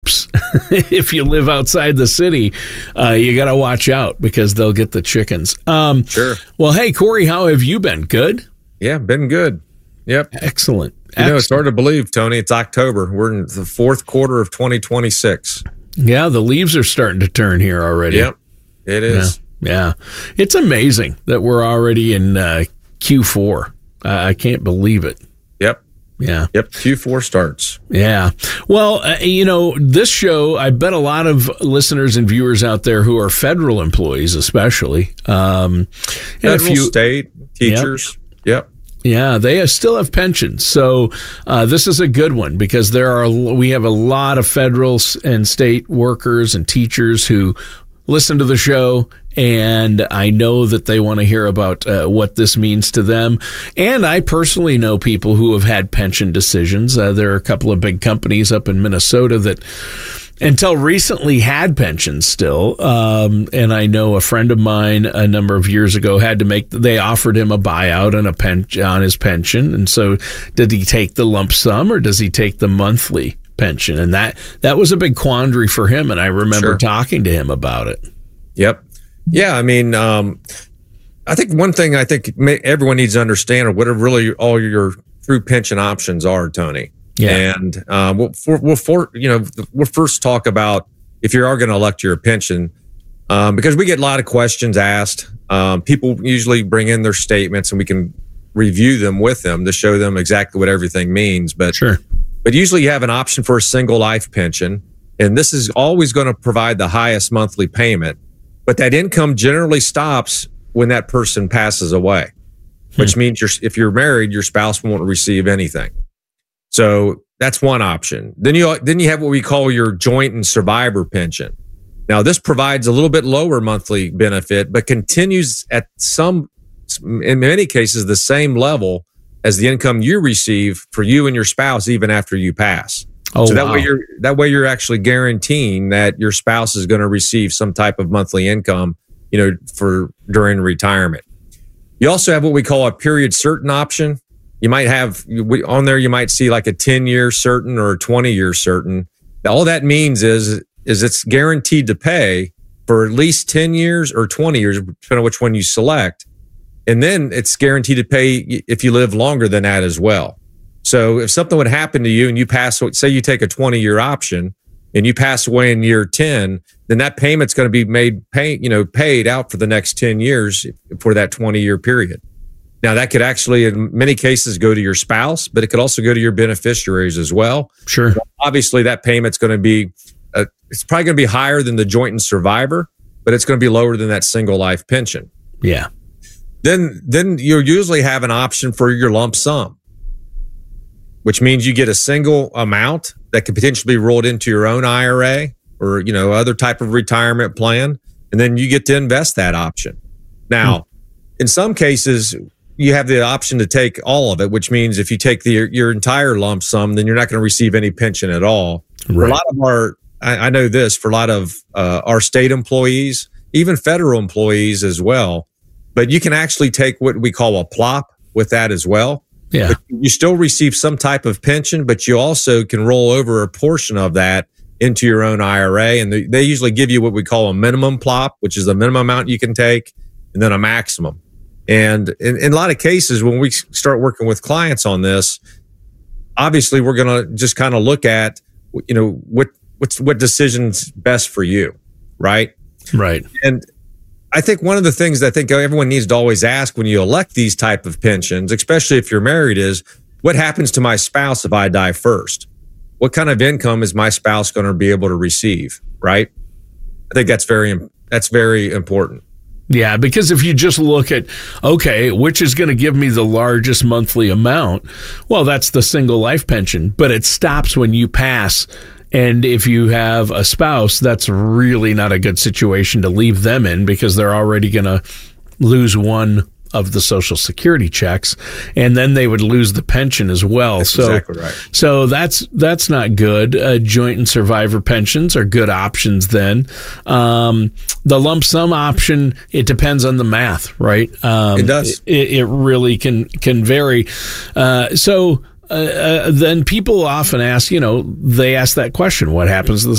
if you live outside the city, you got to watch out because they'll get the chickens. Sure. Well, hey, Corey, how have you been? Good? Yeah, been good. Yep. Excellent. It's hard to believe, Tony. It's October. We're in the fourth quarter of 2026. Yeah, the leaves are starting to turn here already. Yep, it is. Yeah. It's amazing that we're already in Q4. I can't believe it. Yep. Yeah. Yep. Q4 starts. Yeah. Well, this show, I bet a lot of listeners and viewers out there who are federal employees, especially. And Federal, state, teachers. Yep. Yeah, they still have pensions. So this is a good one because we have a lot of federal and state workers and teachers who listen to the show, and I know that they want to hear about what this means to them. And I personally know people who have had pension decisions. There are a couple of big companies up in Minnesota that until recently had pensions still. And I know a friend of mine a number of years ago they offered him a buyout on his pension. And so did he take the lump sum or does he take the monthly pension? And that was a big quandary for him. And I remember talking to him about it. Yep. Yeah. I mean, I think one thing everyone needs to understand are what are really all your true pension options are, Tony. Yeah. And we'll first talk about if you are going to elect your pension, because we get a lot of questions asked. People usually bring in their statements and we can review them with them to show them exactly what everything means. But usually you have an option for a single life pension, and this is always going to provide the highest monthly payment. But that income generally stops when that person passes away, which means if you're married, your spouse won't receive anything. So that's one option. Then you have what we call your joint and survivor pension. Now, this provides a little bit lower monthly benefit, but continues at in many cases, the same level as the income you receive for you and your spouse, even after you pass. So that way you're actually guaranteeing that your spouse is going to receive some type of monthly income, during retirement. You also have what we call a period certain option. You might have on there, you might see like a 10-year certain or a 20-year certain. All that means is it's guaranteed to pay for at least 10 years or 20 years, depending on which one you select. And then it's guaranteed to pay if you live longer than that as well. So if something would happen to you and you pass, say you take a 20-year option and you pass away in year 10, then that payment's going to be paid out for the next 10 years for that 20-year period. Now, that could actually, in many cases, go to your spouse, but it could also go to your beneficiaries as well. Sure. So obviously, that payment's going to be, it's probably going to be higher than the joint and survivor, but it's going to be lower than that single life pension. Yeah. Then you'll usually have an option for your lump sum, which means you get a single amount that could potentially be rolled into your own IRA or, other type of retirement plan. And then you get to invest that option. Now, in some cases, you have the option to take all of it, which means if you take your entire lump sum, then you're not going to receive any pension at all. Right. For a lot of I know this, for a lot of our state employees, even federal employees as well, but you can actually take what we call a plop with that as well. Yeah. But you still receive some type of pension, but you also can roll over a portion of that into your own IRA. And they usually give you what we call a minimum plop, which is the minimum amount you can take, and then a maximum. And in a lot of cases, when we start working with clients on this, obviously we're going to just kind of look at, what decision's best for you, right? Right. And I think one of the things that I think everyone needs to always ask when you elect these type of pensions, especially if you're married, is what happens to my spouse if I die first? What kind of income is my spouse going to be able to receive, right? I think that's very important. Yeah, because if you just look at, which is going to give me the largest monthly amount? Well, that's the single life pension, but it stops when you pass. And if you have a spouse, that's really not a good situation to leave them in because they're already going to lose one of the Social Security checks, and then they would lose the pension as well. That's exactly right. So that's not good. Joint and survivor pensions are good options then. The lump sum option, it depends on the math, right? It does. It really can vary. So then people often ask, they ask that question, what happens to the